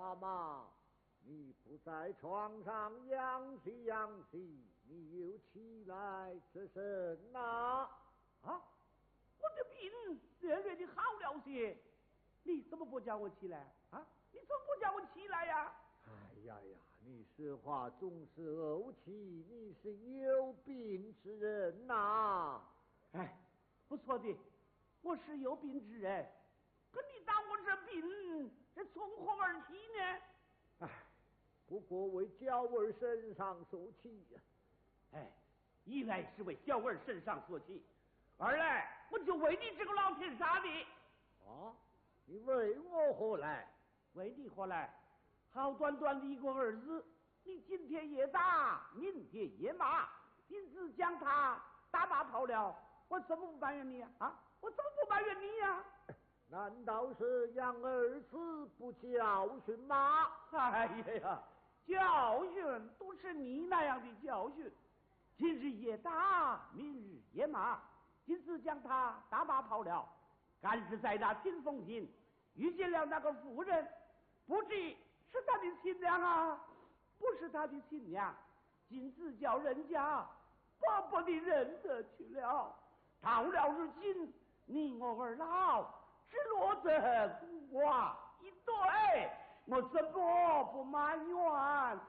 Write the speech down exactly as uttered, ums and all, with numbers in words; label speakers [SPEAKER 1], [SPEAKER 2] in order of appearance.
[SPEAKER 1] 妈妈，你不在床上养息养息，你又起来这是哪？
[SPEAKER 2] 啊，我的病略略的好了些，你怎么不叫我起来啊？你怎么不叫我起来呀？
[SPEAKER 1] 哎呀呀，你说话总是怄气，你是有病之人呐！
[SPEAKER 2] 哎，不错的，我是有病之人，可你当我这病是从何而起呢？
[SPEAKER 1] 哎，不过为娇儿身上所起呀、
[SPEAKER 2] 啊。哎，一来是为娇儿身上所起，二来我就为你这个老天杀的。
[SPEAKER 1] 啊，你为我何来？
[SPEAKER 2] 为你何来？好端端的一个儿子，你今天也打，明天也骂，因此将他打罢跑了，我怎么不埋怨你呀、啊？啊，我怎么不埋怨你呀、啊？
[SPEAKER 1] 难道是养儿子不教训吗？
[SPEAKER 2] 哎呀，教训都是你那样的教训，今日也打，明日也骂，因此将他打罢跑了。干是在那金凤亭遇见了那个妇人，不知是他的亲娘啊，不是他的亲娘，今次叫人家薄薄的认得去了。到了如今，你我二老只落得孤寡一对，我怎么不埋怨？